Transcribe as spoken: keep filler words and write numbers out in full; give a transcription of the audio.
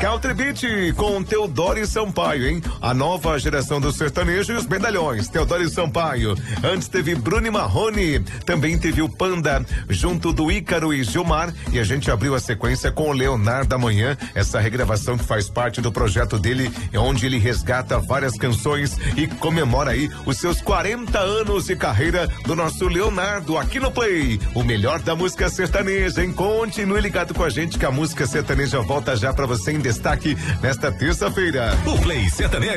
Country Beat com Teodoro e Sampaio, hein? A nova geração do sertanejo e os medalhões, Teodoro e Sampaio. Antes teve Bruno e Marrone, também teve o Panda, junto do Ícaro e Gilmar, e a gente abriu a sequência com o Leonardo da Manhã, essa regravação que faz parte do projeto dele, onde ele resgata várias canções e comemora aí os seus quarenta anos de carreira do nosso Leonardo aqui no Play, o melhor da música sertaneja, hein? Continue ligado com a gente que a música sertaneja volta já pra você em destaque nesta terça-feira. O Play Sertanejo